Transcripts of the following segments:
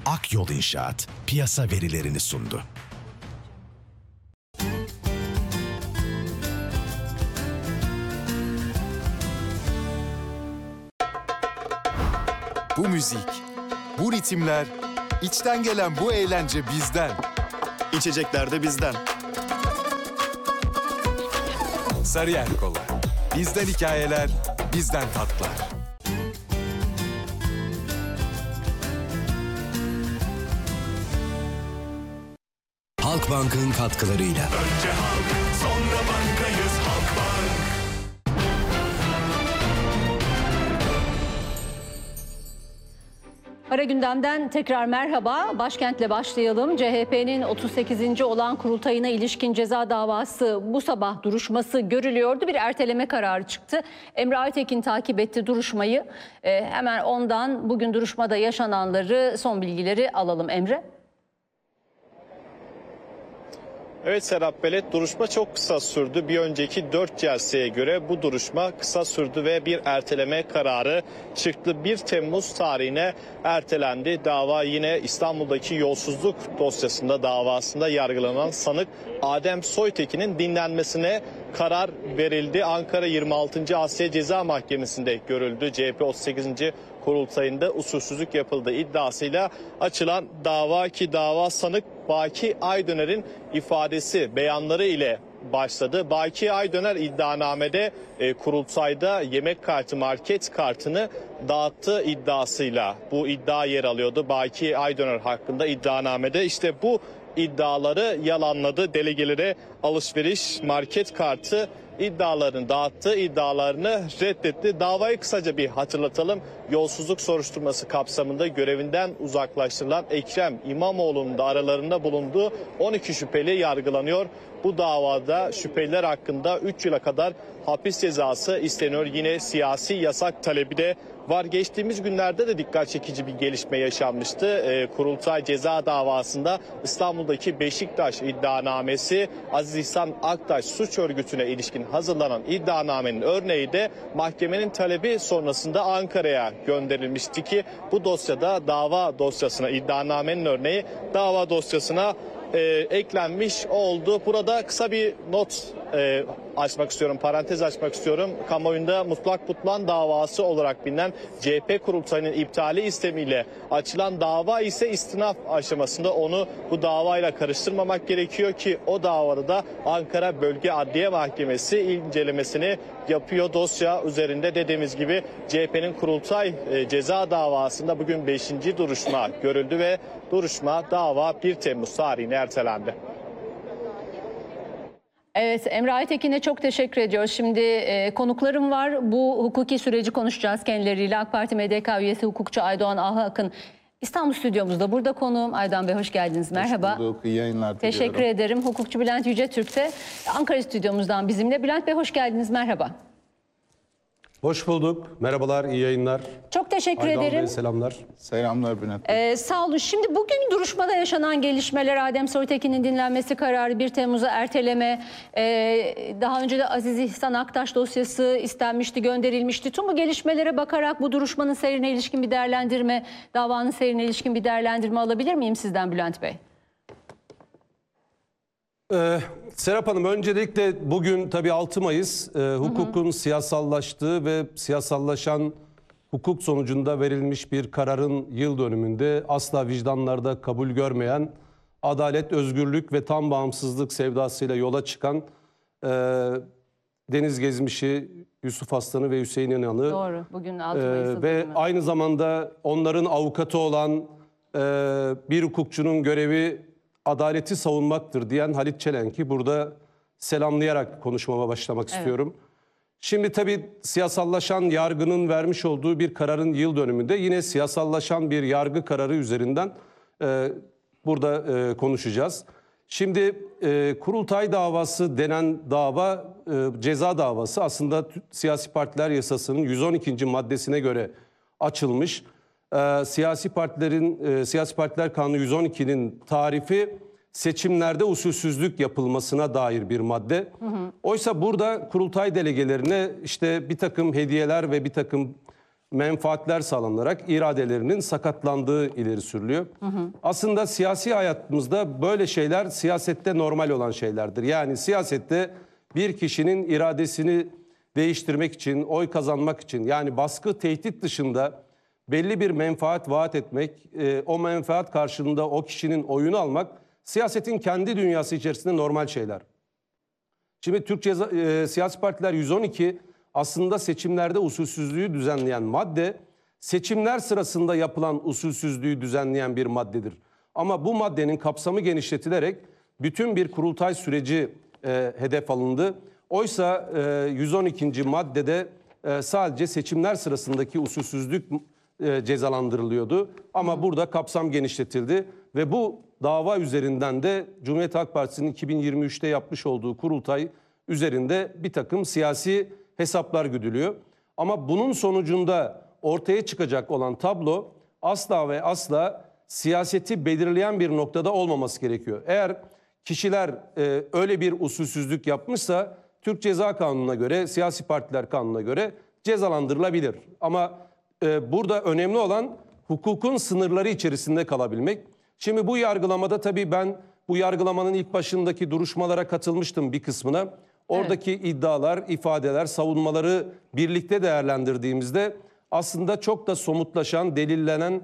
Akyol İnşaat piyasa verilerini sundu. Bu müzik, bu ritimler, içten gelen bu eğlence bizden. İçecekler de bizden. Sarıyer Kola. Bizden hikayeler, bizden tatlar. Halkbank'ın katkılarıyla. Önce halk, sonra bankayız Halkbank. Ara gündemden tekrar merhaba. Başkentle başlayalım. CHP'nin 38. olan kurultayına ilişkin ceza davası bu sabah duruşması görülüyordu. Bir erteleme kararı çıktı. Emre Aytekin takip etti duruşmayı. Hemen ondan bugün duruşmada yaşananları, son bilgileri alalım Emre. Evet Serap Belet, duruşma çok kısa sürdü. Bir önceki 4 celseye göre bu duruşma kısa sürdü ve bir erteleme kararı çıktı. 1 Temmuz tarihine ertelendi. Dava yine İstanbul'daki yolsuzluk dosyasında davasında yargılanan sanık Adem Soytekin'in dinlenmesine karar verildi. Ankara 26. Asliye Ceza Mahkemesi'nde görüldü. CHP 38. kurultayında usulsüzlük yapıldığı iddiasıyla açılan dava sanık Baki Aydöner'in ifadesi, beyanları ile başladı. Baki Aydöner iddianamede kurultayda yemek kartı, market kartını dağıttığı iddiasıyla bu iddia yer alıyordu. Baki Aydöner hakkında iddianamede işte bu iddiaları yalanladı. Delegelere alışveriş, market kartı iddialarını dağıttı, iddialarını reddetti. Davayı kısaca bir hatırlatalım. Yolsuzluk soruşturması kapsamında görevinden uzaklaştırılan Ekrem İmamoğlu'nun da aralarında bulunduğu 12 şüpheli yargılanıyor. Bu davada şüpheliler hakkında 3 yıla kadar hapis cezası isteniyor. Yine siyasi yasak talebi de var. Geçtiğimiz günlerde de dikkat çekici bir gelişme yaşanmıştı. Kurultay ceza davasında İstanbul'daki Beşiktaş iddianamesi, Aziz İhsan Aktaş suç örgütüne ilişkin hazırlanan iddianamenin örneği de mahkemenin talebi sonrasında Ankara'ya gönderilmişti ki bu dosyada dava dosyasına, iddianamenin örneği dava dosyasına eklenmiş oldu. Burada kısa bir not açmak istiyorum, parantez açmak istiyorum. Kamuoyunda mutlak butlan davası olarak bilinen CHP kurultayının iptali istemiyle açılan dava ise istinaf aşamasında, onu bu davayla karıştırmamak gerekiyor ki o davada da Ankara Bölge Adliye Mahkemesi incelemesini yapıyor. Dosya üzerinde dediğimiz gibi CHP'nin kurultay ceza davasında bugün 5. duruşma görüldü ve dava 1 Temmuz tarihine ertelendi. Evet, Emre Aytekin'e çok teşekkür ediyoruz. Şimdi konuklarım var. Bu hukuki süreci konuşacağız kendileriyle. AK Parti MDK üyesi hukukçu Aydoğan Ahak'ın İstanbul stüdyomuzda. Burada konuğum Aydoğan Bey, hoş geldiniz. Merhaba. Hoş bulduk, iyi yayınlar diliyorum. Teşekkür ederim. Hukukçu Bülent Yücetürk de Ankara stüdyomuzdan bizimle. Bülent Bey, hoş geldiniz. Merhaba. Hoş bulduk. Merhabalar, iyi yayınlar. Çok teşekkür Aydoğan ederim. Bey, selamlar. Selamlar Bülent Bey. Sağ olun. Şimdi bugün duruşmada yaşanan gelişmeler, Adem Soytekin'in dinlenmesi kararı, 1 Temmuz'a erteleme, daha önce de Aziz İhsan Aktaş dosyası istenmişti, gönderilmişti. Tüm bu gelişmelere bakarak bu duruşmanın seyrine ilişkin bir değerlendirme, davanın seyrine ilişkin bir değerlendirme alabilir miyim sizden Bülent Bey? Serap Hanım, öncelikle bugün tabii 6 Mayıs hukukun siyasallaştığı ve siyasallaşan hukuk sonucunda verilmiş bir kararın yıl dönümünde asla vicdanlarda kabul görmeyen, adalet, özgürlük ve tam bağımsızlık sevdasıyla yola çıkan Deniz Gezmiş'i, Yusuf Aslan'ı ve Hüseyin İnan'ı, doğru, bugün 6 Mayıs'ta ve aynı zamanda onların avukatı olan bir hukukçunun görevi adaleti savunmaktır diyen Halit Çelenk'i burada selamlayarak konuşmama başlamak istiyorum. Şimdi tabii siyasallaşan yargının vermiş olduğu bir kararın yıl dönümünde yine siyasallaşan bir yargı kararı üzerinden burada konuşacağız. Şimdi kurultay davası denen dava, ceza davası aslında siyasi partiler yasasının 112. maddesine göre açılmış. Siyasi partiler kanunu 112'nin tarifi seçimlerde usulsüzlük yapılmasına dair bir madde. Oysa burada kurultay delegelerine işte bir takım hediyeler ve bir takım menfaatler sağlanarak iradelerinin sakatlandığı ileri sürülüyor. Aslında siyasi hayatımızda böyle şeyler siyasette normal olan şeylerdir. Yani siyasette bir kişinin iradesini değiştirmek için, oy kazanmak için, yani baskı, tehdit dışında belli bir menfaat vaat etmek, o menfaat karşılığında o kişinin oyunu almak siyasetin kendi dünyası içerisinde normal şeyler. Şimdi Türk siyasi partiler 112 aslında seçimlerde usulsüzlüğü düzenleyen madde, seçimler sırasında yapılan usulsüzlüğü düzenleyen bir maddedir. Ama bu maddenin kapsamı genişletilerek bütün bir kurultay süreci hedef alındı. Oysa 112. maddede sadece seçimler sırasındaki usulsüzlük cezalandırılıyordu. Ama burada kapsam genişletildi ve bu dava üzerinden de Cumhuriyet Halk Partisi'nin 2023'te yapmış olduğu kurultay üzerinde bir takım siyasi hesaplar güdülüyor. Ama bunun sonucunda ortaya çıkacak olan tablo asla ve asla siyaseti belirleyen bir noktada olmaması gerekiyor. Eğer kişiler öyle bir usulsüzlük yapmışsa Türk Ceza Kanunu'na göre, siyasi partiler kanununa göre cezalandırılabilir. Ama burada önemli olan hukukun sınırları içerisinde kalabilmek. Şimdi bu yargılamada tabii ben bu yargılamanın ilk başındaki duruşmalara katılmıştım bir kısmına. Oradaki iddialar, ifadeler, savunmaları birlikte değerlendirdiğimizde aslında çok da somutlaşan, delillenen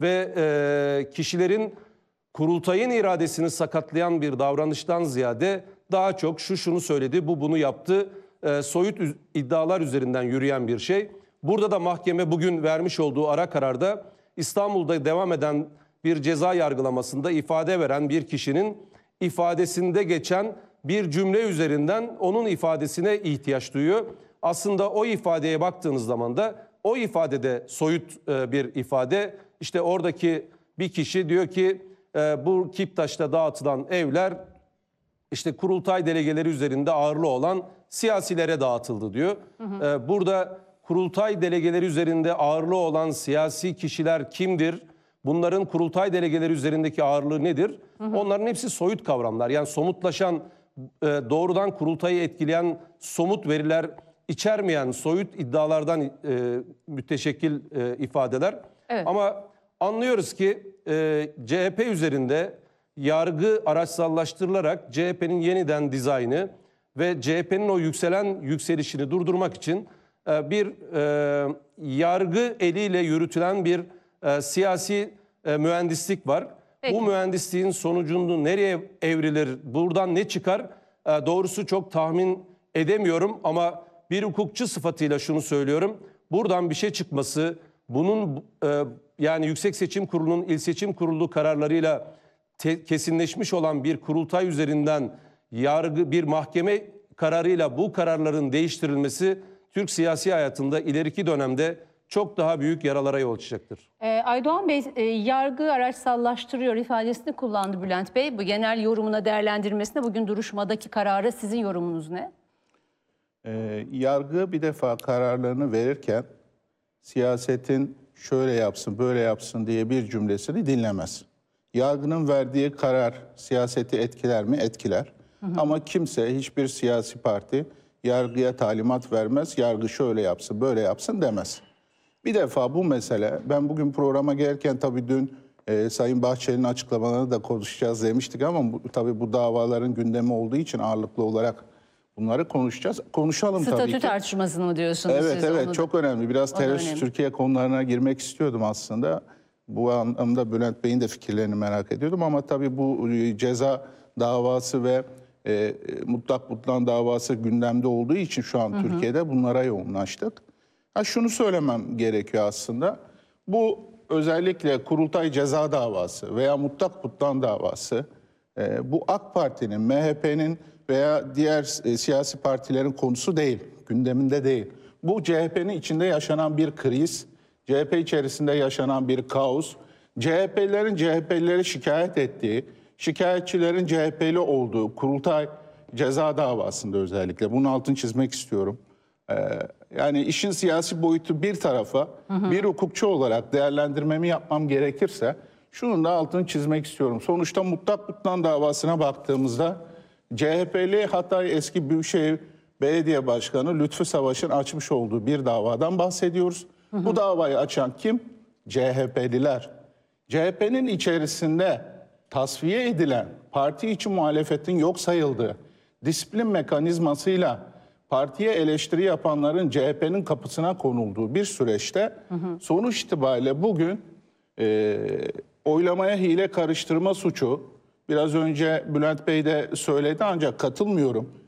ve kişilerin kurultayın iradesini sakatlayan bir davranıştan ziyade daha çok şunu söyledi, bu bunu yaptı, soyut iddialar üzerinden yürüyen bir şey. Burada da mahkeme bugün vermiş olduğu ara kararda İstanbul'da devam eden bir ceza yargılamasında ifade veren bir kişinin ifadesinde geçen bir cümle üzerinden onun ifadesine ihtiyaç duyuyor. Aslında o ifadeye baktığınız zaman da o ifadede soyut bir ifade. İşte oradaki bir kişi diyor ki bu Kiptaş'ta dağıtılan evler işte kurultay delegeleri üzerinde ağırlığı olan siyasilere dağıtıldı diyor. Burada kurultay delegeleri üzerinde ağırlığı olan siyasi kişiler kimdir? Bunların kurultay delegeleri üzerindeki ağırlığı nedir? Onların hepsi soyut kavramlar. Yani somutlaşan, doğrudan kurultayı etkileyen somut veriler içermeyen soyut iddialardan müteşekkil ifadeler. Evet. Ama anlıyoruz ki CHP üzerinde yargı araçsallaştırılarak CHP'nin yeniden dizaynı ve CHP'nin o yükselişini durdurmak için bir yargı eliyle yürütülen bir siyasi mühendislik var. Peki. Bu mühendisliğin sonucunda nereye evrilir, buradan ne çıkar? Doğrusu çok tahmin edemiyorum ama bir hukukçu sıfatıyla şunu söylüyorum. Buradan bir şey çıkması, bunun yani Yüksek Seçim Kurulu'nun İl Seçim Kurulu kararlarıyla kesinleşmiş olan bir kurultay üzerinden bir mahkeme kararıyla bu kararların değiştirilmesi Türk siyasi hayatında ileriki dönemde çok daha büyük yaralara yol açacaktır. Aydoğan Bey, yargı araçsallaştırıyor ifadesini kullandı Bülent Bey. Bu genel yorumuna, değerlendirmesine bugün duruşmadaki kararı sizin yorumunuz ne? Yargı bir defa kararlarını verirken siyasetin şöyle yapsın, böyle yapsın diye bir cümlesini dinlemez. Yargının verdiği karar siyaseti etkiler mi? Etkiler. Ama kimse, hiçbir siyasi parti yargıya talimat vermez. Yargı şöyle yapsın, böyle yapsın demez. Bir defa bu mesele, ben bugün programa gelirken tabii dün Sayın Bahçeli'nin açıklamalarını da konuşacağız demiştik ama tabii bu davaların gündemi olduğu için ağırlıklı olarak bunları konuşacağız. Konuşalım tabii ki. Statü tartışmasını mı diyorsunuz siz? Evet, çok önemli. Biraz terörist önemli. Türkiye konularına girmek istiyordum aslında. Bu anlamda Bülent Bey'in de fikirlerini merak ediyordum ama tabii bu ceza davası ve mutlak butlan davası gündemde olduğu için şu an Türkiye'de bunlara yoğunlaştık. Şunu söylemem gerekiyor aslında. Bu özellikle kurultay ceza davası veya mutlak butlan davası bu AK Parti'nin, MHP'nin veya diğer siyasi partilerin konusu değil, gündeminde değil. Bu CHP'nin içinde yaşanan bir kriz, CHP içerisinde yaşanan bir kaos, CHP'lilerin CHP'lileri şikayet ettiği, şikayetçilerin CHP'li olduğu kurultay ceza davasında özellikle bunun altını çizmek istiyorum. Yani işin siyasi boyutu bir tarafa, bir hukukçu olarak değerlendirmemi yapmam gerekirse şunun da altını çizmek istiyorum. Sonuçta mutlak butlan davasına baktığımızda CHP'li Hatay eski Büyükşehir Belediye Başkanı Lütfü Savaş'ın açmış olduğu bir davadan bahsediyoruz. Bu davayı açan kim? CHP'liler. CHP'nin içerisinde tasfiye edilen, parti içi muhalefetin yok sayıldığı, disiplin mekanizmasıyla partiye eleştiri yapanların CHP'nin kapısına konulduğu bir süreçte sonuç itibariyle bugün oylamaya hile karıştırma suçu, biraz önce Bülent Bey de söyledi ancak katılmıyorum.